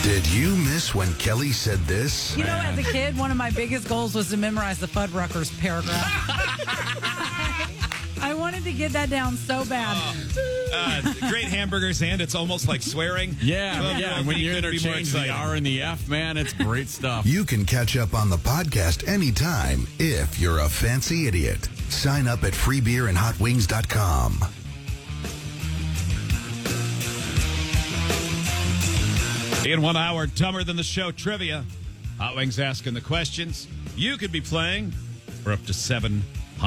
Did you miss when Kelly said this? You know, as a kid, one of my biggest goals was to memorize the Fuddruckers paragraph. I wanted to get that down so bad. Great hamburgers, and it's almost like swearing. Yeah. When you interchange the R and the F, man, it's great stuff. You can catch up on the podcast anytime if you're a fancy idiot. Sign up at freebeerandhotwings.com. In 1 hour, dumber than the show trivia. Hot Wings asking the questions. You could be playing for up to $700.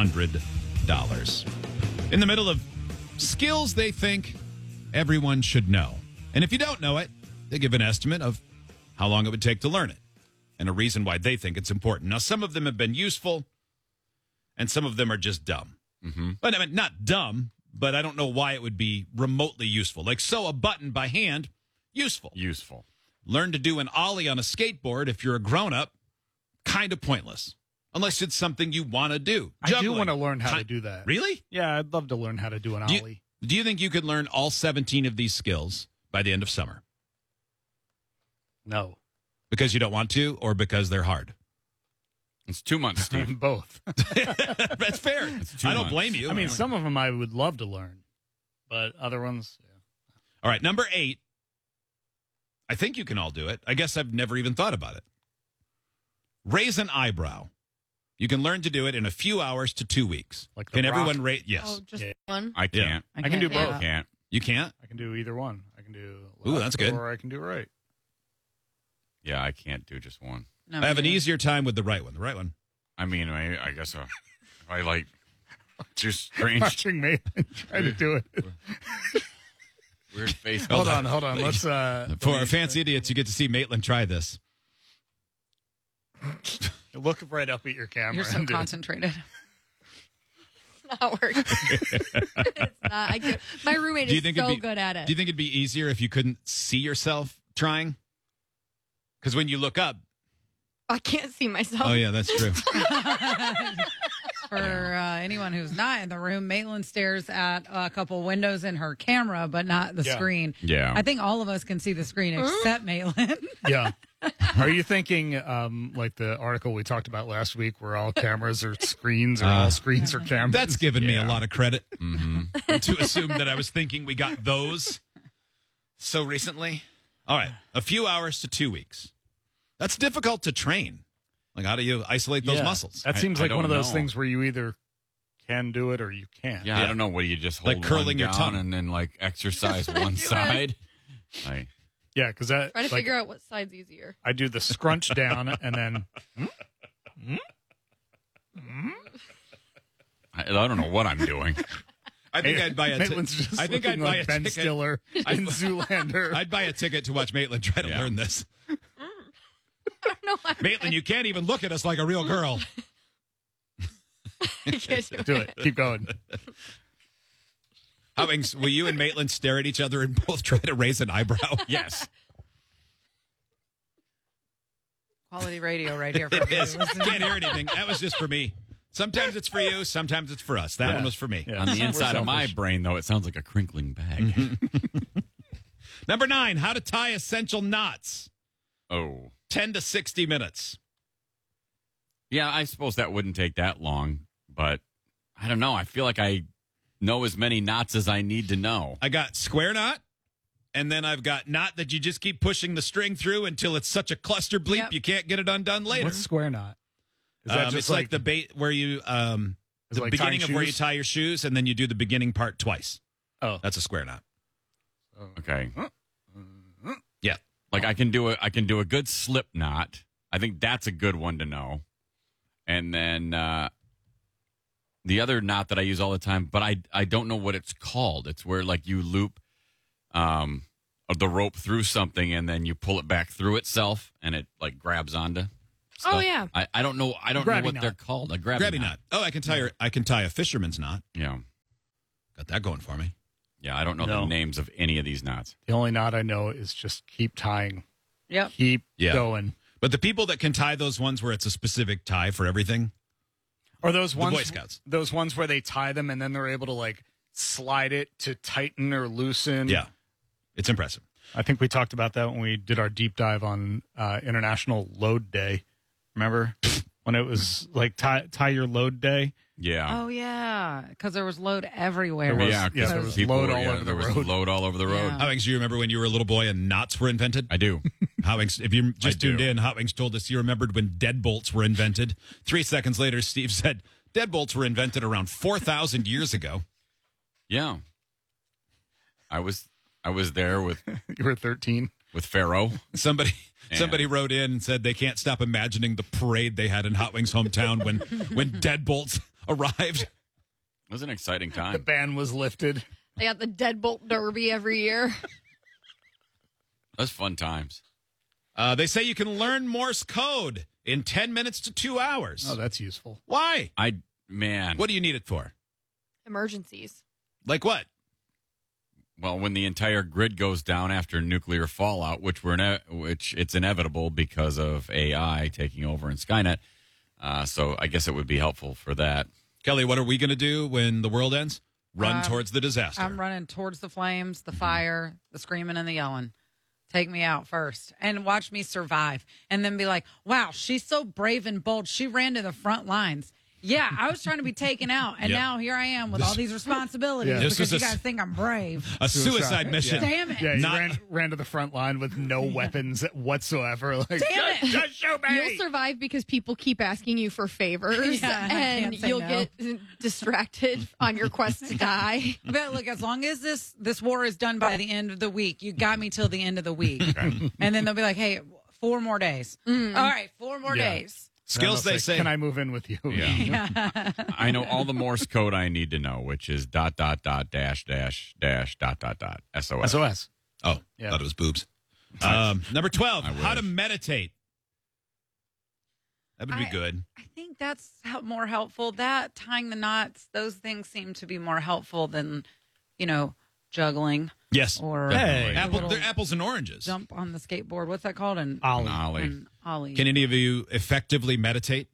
In the middle of skills they think everyone should know. And if you don't know it, they give an estimate of how long it would take to learn it and a reason why they think it's important. Now, some of them have been useful and some of them are just dumb. But I mean, not dumb, but I don't know why it would be remotely useful. Like sew a button by hand, useful. Learn to do an ollie on a skateboard if you're a grown-up, kind of pointless. Unless it's something you want to do. I do want to learn how to do that. Really? Yeah, I'd love to learn how to do an ollie. Do you think you could learn all 17 of these skills by the end of summer? No. Because you don't want to or because they're hard? It's 2 months, Steve. Both. That's fair. I don't blame you. I mean, some of them I would love to learn, but other ones, yeah. All right, number 8. I think you can all do it. I guess I've never even thought about it. Raise an eyebrow. You can learn to do it in a few hours to 2 weeks. Like The can Rock? everyone rate? Yes. Oh, just one? I can't. I can do both. Yeah. I can't. You can't? I can do either one. I can do left, Ooh, that's good. or I can do right. Yeah, I can't do just one. No, I have an me neither. easier time with the right one. The right one. I mean, I guess if I like just strange, Watching me try to do it. weird face. Hold on. Let's For our fancy idiots, you get to see Maitland try this. look right up at your camera. You're so and do it. concentrated. It's not working. It's not. My roommate Do you is think so it'd be- good at it. Do you think it'd be easier if you couldn't see yourself trying? Because when you look up, I can't see myself. oh yeah, that's true. For anyone who's not in the room, Maitland stares at a couple windows in her camera, but not the Yeah. screen. Yeah. I think all of us can see the screen except Maitland. Yeah. Are you thinking like the article we talked about last week where all cameras are screens or all screens are cameras? That's given me a lot of credit Mm-hmm. to assume that I was thinking we got those so recently. All right, a few hours to 2 weeks. That's difficult to train. Like, how do you isolate those Yeah. muscles? That seems I like one of don't those know. things where you either can do it or you can't. Yeah, I don't know. What do you just hold Like curling one your down tongue. and then like exercise one side? Like, Yeah, because that Try to like, figure out what side's easier. I do the scrunch down and then I don't know what I'm doing. I think I'd buy a Maitland's just I think I'd looking buy like a Ben ticket. Stiller in Zoolander. I'd buy a ticket to watch Maitland try to Yeah. learn this. I don't know why. Maitland, you can't even look at us like a real girl. I can't do Do it. Keep going. Hubbings, will you and Maitland stare at each other and both try to raise an eyebrow? Yes. Quality radio right here. For It you. is. Can't hear anything. That was just for me. Sometimes it's for you. Sometimes it's for us. That one was for me. Yeah. On the We're inside of my selfish. brain, though, it sounds like a crinkling bag. Number 9, how to tie essential knots. Oh. 10 to 60 minutes. Yeah, I suppose that wouldn't take that long, but I don't know. I feel like I know as many knots as I need to know. I got square knot, and then I've got knot that you just keep pushing the string through until it's such a cluster bleep Yep. you can't get it undone later. What's square knot? Is that just it's like the bait where you Is it the like beginning tying of where you shoes? tie your shoes, and then you do the beginning part twice. Oh. That's a square knot. Okay. Yeah. Like I can do a good slip knot. I think that's a good one to know. And then the other knot that I use all the time, but I don't know what it's called. It's where like you loop the rope through something and then you pull it back through itself and it like grabs onto stuff. Oh, yeah. I don't know Grabby what knot. they're called. A grabby, Grabby knot. Oh, I can tie a fisherman's knot. Yeah. Got that going for me. Yeah, I don't know No. the names of any of these knots. The only knot I know is just keep tying. Yep. Keep Yeah. going. But the people that can tie those ones where it's a specific tie for everything, Or those ones, Boy Scouts. those ones where they tie them and then they're able to like slide it to tighten or loosen. yeah, it's impressive. I think we talked about that when we did our deep dive on International Load Day. Remember when it was like tie your load day? Yeah. Oh yeah, because there was load everywhere. There was- yeah, yeah, there was load all over the there was road. load all over the road. Yeah. Hot Wings, do you remember when you were a little boy and knots were invented? I do. Hot Wings, if you just I do. tuned in, Hot Wings told us you remembered when deadbolts were invented. 3 seconds later, Steve said deadbolts were invented around 4,000 years ago. Yeah. I was there with You were 13. Pharaoh. Somebody wrote in and said they can't stop imagining the parade they had in Hot Wings' hometown when deadbolts arrived. It was an exciting The time. ban was lifted. They got the Deadbolt Derby every year. Those fun times. They say you can learn Morse code in 10 minutes to 2 hours. Oh, that's useful. Why? Man. What do you need it for? Emergencies. Like what? Well, when the entire grid goes down after nuclear fallout, which it's inevitable because of AI taking over in Skynet. So I guess it would be helpful for that. Kelly, what are we going to do when the world ends? Run Uh, towards the disaster. I'm running towards the flames, the fire, the screaming, and the yelling. Take me out first and watch me survive. And then be like, wow, she's so brave and bold. She ran to the front lines. Yeah, I was trying to be taken out. And Yep. now here I am with all these responsibilities Yeah. This because was you a guys think I'm brave. A suicide mission. Damn it. Yeah, he Not- ran to the front line with no weapons whatsoever. Like, Damn it. just shoot me. You'll survive because people keep asking you for favors, Yeah, I and can't say you'll no. get distracted on your quest to die. But look, as long as this war is done by the end of the week, you got me till the end of the week. And then they'll be like, hey, 4 more days. All right, 4 more Yeah. days. Skills, they say. Can I move in with you? Yeah. I know all the Morse code I need to know, which is ... SOS. SOS. Oh, Yeah. thought it was boobs. Number 12, I wish. how to meditate. That would be I- good. I think that's more helpful. That tying the knots, those things seem to be more helpful than, juggling Yes. or Hey. They're apples and oranges. jump on the skateboard. What's that called? An Ollie. an ollie. Can any of you effectively meditate?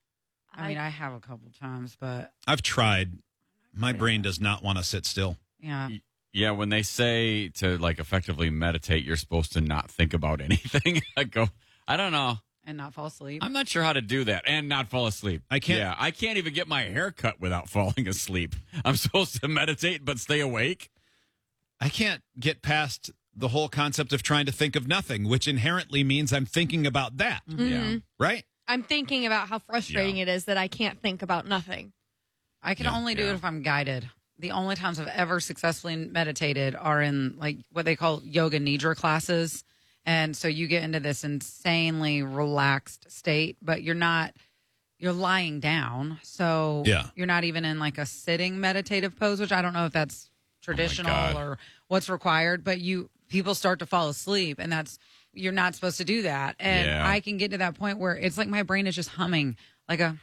I mean, I have a couple times, but I've tried. My brain does not want to sit still. yeah. Yeah, when they say to like effectively meditate, you're supposed to not think about anything. I go, I don't know. And not fall asleep. I'm not sure how to do that and not fall asleep. I can't- Yeah, I can't even get my hair cut without falling asleep. I'm supposed to meditate but stay awake. I can't get past the whole concept of trying to think of nothing, which inherently means I'm thinking about that, Yeah. right? I'm thinking about how frustrating it is that I can't think about nothing. I can Yeah, only do yeah. it if I'm guided. The only times I've ever successfully meditated are in like what they call yoga nidra classes. And so you get into this insanely relaxed state, but you're lying down. So Yeah. you're not even in like a sitting meditative pose, which I don't know if that's traditional God. or what's required, but people start to fall asleep and you're not supposed to do that. And Yeah. I can get to that point where it's like my brain is just humming like a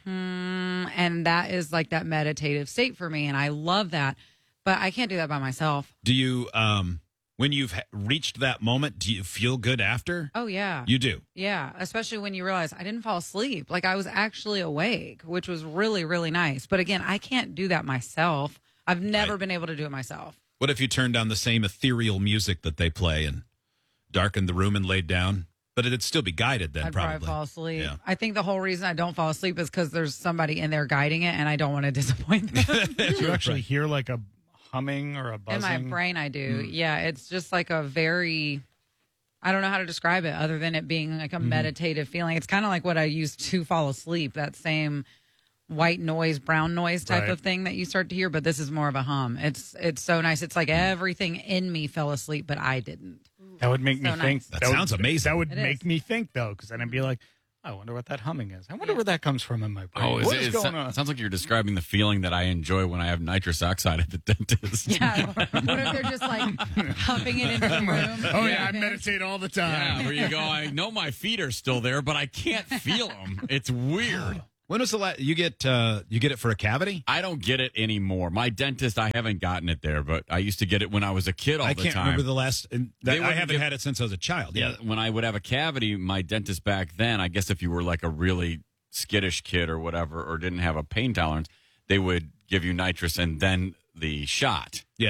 and that is like that meditative state for me. And I love that, but I can't do that by myself. Do you, when you've reached that moment, do you feel good after? Oh yeah. You do. Yeah, especially when you realize I didn't fall asleep. Like I was actually awake, which was really, really nice. But again, I can't do that myself. I've never Right. been able to do it myself. What if you turned down the same ethereal music that they play and darkened the room and laid down? But it'd still be guided then, I'd probably. probably fall asleep. Yeah. I think the whole reason I don't fall asleep is because there's somebody in there guiding it, and I don't want to disappoint them. Did you actually hear like a humming or a In buzzing? my brain, I do. Yeah, it's just like a very, I don't know how to describe it other than it being like a meditative feeling. It's kind of like what I use to fall asleep, that same white noise, brown noise type Right. of thing that you start to hear, but this is more of a hum. It's so nice. It's like everything in me fell asleep, but I didn't. That would make me So think. nice. That would- sounds amazing. That would It make is. me think, though, because then I'd be like, I wonder what that humming is. I wonder where that comes from in my brain. Oh, What is going it on? sounds like you're describing the feeling that I enjoy when I have nitrous oxide at the dentist. Yeah. What if they're just like pumping it into the room? Oh, yeah, I meditate all the time. Yeah, where you go, I know my feet are still there, but I can't feel them. It's weird. When was the last you get it for a cavity? I don't get it anymore. My dentist, I haven't gotten it there, but I used to get it when I was a kid all I the can't time. remember the last. They I wouldn't haven't give- had it since I was a child. Yeah, when I would have a cavity, my dentist back then, I guess if you were like a really skittish kid or whatever, or didn't have a pain tolerance, they would give you nitrous and then the shot. Yeah.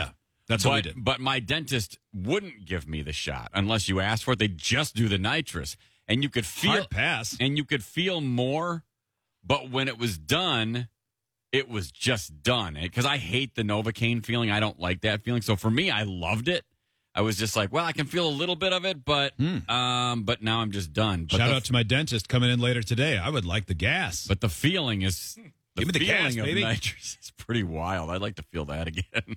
That's what we did. But my dentist wouldn't give me the shot unless you asked for it. They just do the nitrous, and you could feel Hard pass. and you could feel more. But when it was done, it was just done. Because I hate the Novocaine feeling. I don't like that feeling. So for me, I loved it. I was just like, well, I can feel a little bit of it, but now I'm just done. But Shout out to my dentist coming in later today. I would like the gas. But the feeling is Give me the gas, of baby. nitrous is pretty wild. I'd like to feel that again.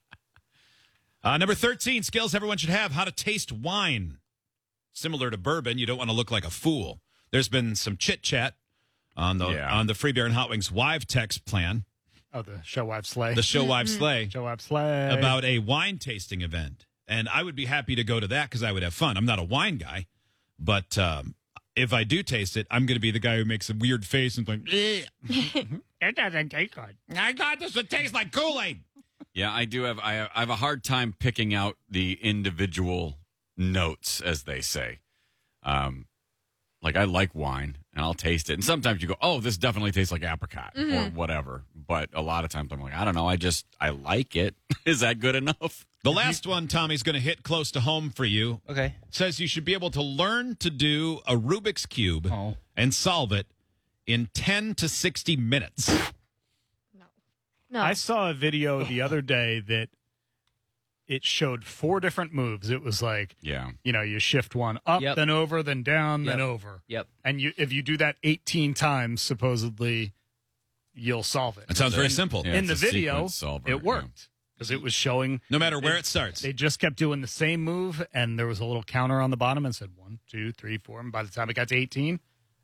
Number 13, skills everyone should have: how to taste wine. Similar to bourbon, you don't want to look like a fool. There's been some chit chat on the Free Beer and Hot Wings Wive text plan. Oh, the Show Wife Slay. The Show Wive Slay. Show Wife Slay. About a wine tasting event. And I would be happy to go to that because I would have fun. I'm not a wine guy, but if I do taste it, I'm going to be the guy who makes a weird face and like, It doesn't taste good. I thought this would taste like Kool-Aid. Yeah, I do have. I have a hard time picking out the individual notes, as they say. Like I like wine, and I'll taste it, and sometimes you go, "Oh, this definitely tastes like apricot," or whatever. But a lot of times I'm like, I don't know. I like it. Is that good enough? The last one, Tommy's going to hit close to home for you. Okay. Says you should be able to learn to do a Rubik's Cube and solve it in 10 to 60 minutes. No. I saw a video the other day that it showed 4 different moves. It was like, Yeah. You shift one up, Yep. then over, then down, then Yep. over. Yep. And if you do that 18 times, supposedly, you'll solve it. It sounds very simple. Yeah, In the it's a video, sequence solver, it worked because it was showing. No matter where it starts. They just kept doing the same move, and there was a little counter on the bottom and said 1, 2, 3, 4. And by the time it got to 18,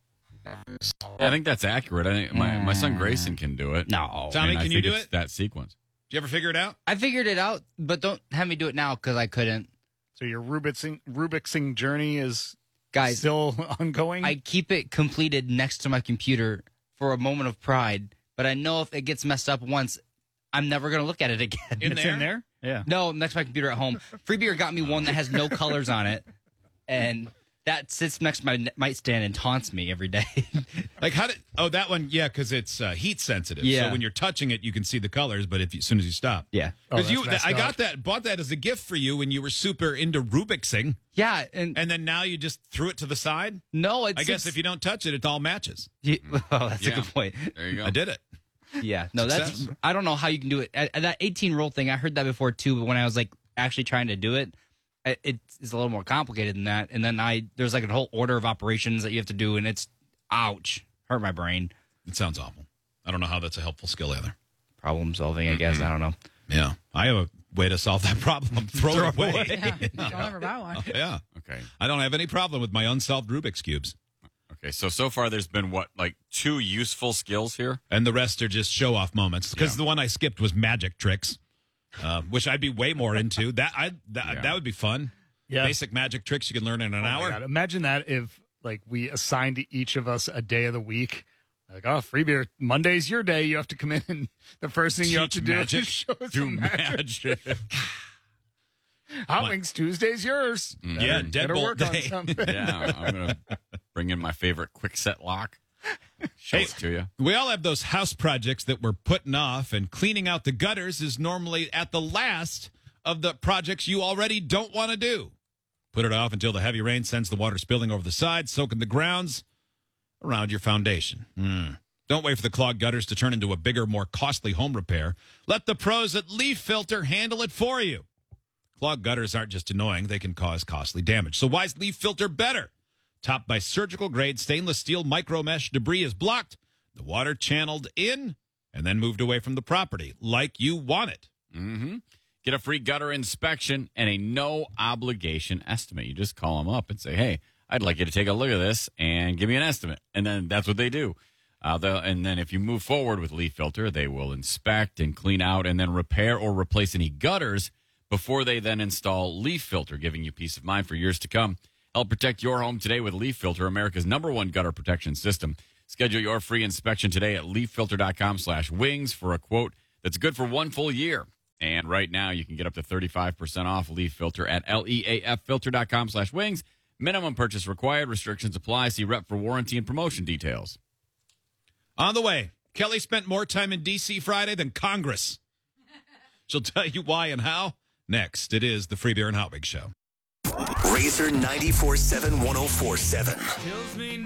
I think that's accurate. I think my son Grayson can do it. No. Tommy, And I can you think do it's it? that sequence? Did you ever figure it out? I figured it out, but don't have me do it now because I couldn't. so your Rubiksing journey is Guys, still ongoing. I keep it completed next to my computer for a moment of pride, but I know if it gets messed up once, I'm never going to look at it again. It's in there. Yeah. No, next to my computer at home. Free Beer got me one that has no colors on it, and that sits next to my nightstand and taunts me every day. Like how did? Oh, that one. Yeah, because it's heat sensitive. Yeah. So when you're touching it, you can see the colors, but as soon as you stop. Yeah. Oh, Because that's messed I up. got that, bought that as a gift for you when you were super into Rubiksing, Yeah, and and then now you just threw it to the side. no, it's. I guess if you don't touch it, it all matches. Oh, that's Yeah. a good point. There you go. I did it. Yeah, no, Success. that's. I don't know how you can do it. That 18 roll thing, I heard that before too. But when I was like actually trying to do it, it's a little more complicated than that. And then there's like a whole order of operations that you have to do, and it's ouch, hurt my brain. It sounds awful. I don't know how that's a helpful skill either. Problem solving, I guess. I don't know. Yeah, I have a way to solve that problem. Throw it away. Yeah, don't ever buy one. Yeah, Okay. I don't have any problem with my unsolved Rubik's cubes, Okay. So far there's been like 2 useful skills here. and the rest are just show off moments. Because Yeah. the one I skipped was magic tricks, which I'd be way more into. That would be fun. Yeah. Basic magic tricks you can learn in an Oh my hour. God. Imagine that if like we assigned to each of us a day of the week. Like, oh, Free Beer, Monday's your day. You have to come in, and the first thing you have to Teach do magic. is show us Do some magic. magic. Hot Wings Tuesday's yours. Yeah, Better Deadbolt work on Day. something. Yeah, I'm gonna bring in my favorite quick set lock. Show it to you. We all have those house projects that we're putting off, and cleaning out the gutters is normally at the last of the projects you already don't want to do. Put it off until the heavy rain sends the water spilling over the sides, soaking the grounds around your foundation. Don't wait for the clogged gutters to turn into a bigger, more costly home repair. Let the pros at Leaf Filter handle it for you. Clogged gutters aren't just annoying, they can cause costly damage. So why is Leaf Filter better? Topped by surgical-grade stainless steel micro-mesh, debris is blocked, the water channeled in, and then moved away from the property like you want it. Mm-hmm. Get a free gutter inspection and a no-obligation estimate. You just call them up and say, hey, I'd like you to take a look at this and give me an estimate. And then that's what they do. And then if you move forward with Leaf Filter, they will inspect and clean out and then repair or replace any gutters before they then install Leaf Filter, giving you peace of mind for years to come. Help protect your home today with Leaf Filter, America's #1 gutter protection system. Schedule your free inspection today at leaffilter.com/wings for a quote that's good for 1 full year. And right now you can get up to 35% off Leaf Filter at leaffilter.com/wings. Minimum purchase required. Restrictions apply. See rep for warranty and promotion details. On the way, Kelly spent more time in D.C. Friday than Congress. She'll tell you why and how. Next, it is the Free Beer and Hot Wings Show. Razor 94.7 104.7.